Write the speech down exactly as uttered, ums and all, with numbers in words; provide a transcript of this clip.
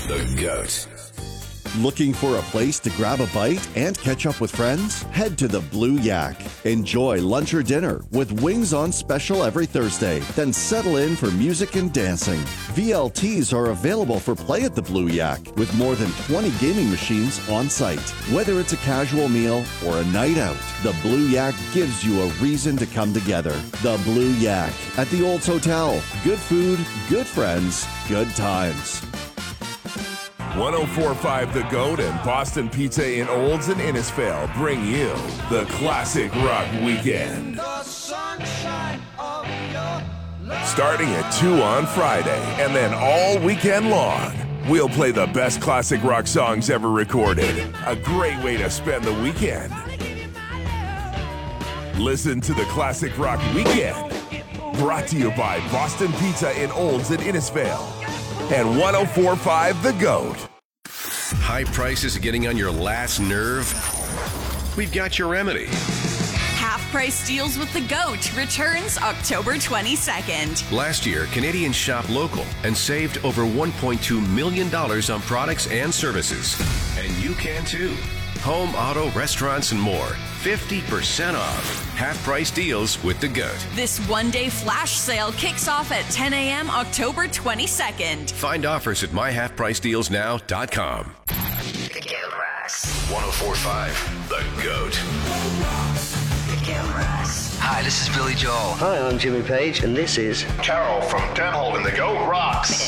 The GOAT. Looking for a place to grab a bite and catch up with friends? Head to the Blue Yak. Enjoy lunch or dinner with wings on special every Thursday. Then settle in for music and dancing. V L Ts are available for play at the Blue Yak with more than twenty gaming machines on site. Whether it's a casual meal or a night out, the Blue Yak gives you a reason to come together. The Blue Yak at the Olds Hotel. Good food, good friends, good times. one oh four point five The GOAT and Boston Pizza in Olds and Innisfail bring you the Classic Rock Weekend. Starting at two on Friday and then all weekend long, we'll play the best classic rock songs ever recorded. A great way to spend the weekend. Listen to the Classic Rock Weekend, brought to you by Boston Pizza in Olds and Innisfail. And one oh four point five The GOAT. High prices getting on your last nerve? We've got your remedy. Half Price Deals with the GOAT returns October twenty-second. Last year, Canadians shopped local and saved over one point two million dollars on products and services. And you can too. Home, auto, restaurants, and more. fifty percent off. Half-price deals with the GOAT. This one-day flash sale kicks off at ten a.m. October twenty-second. Find offers at my half price deals now dot com. one oh four point five The GOAT. Hi, this is Billy Joel. Hi, I'm Jimmy Page, and this is Carol from Ten Hole in The GOAT Rocks.